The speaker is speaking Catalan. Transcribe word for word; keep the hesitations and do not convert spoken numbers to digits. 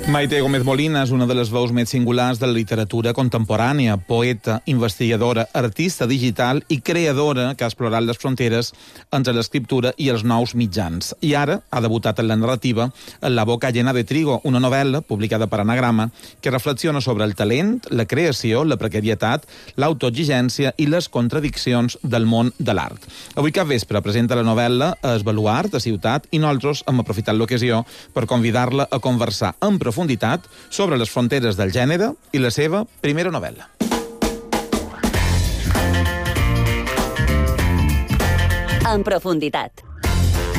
Maite Gómez Molina és una de les veus més singulars de la literatura contemporània, poeta, investigadora, artista digital i creadora que ha explorat les fronteres entre l'escriptura i els nous mitjans. I ara ha debutat en la narrativa en La boca llena de trigo, una novel·la publicada per Anagrama que reflexiona sobre el talent, la creació, la precarietat, l'autoexigència i les contradiccions del món de l'art. Avui cap vespre presenta la novel·la a Es Baluart, a Ciutat, i nosaltres hem aprofitat l'ocasió per convidar-la a conversar en profunditat sobre les fronteres del gènere i la seva primera novel·la. En profunditat.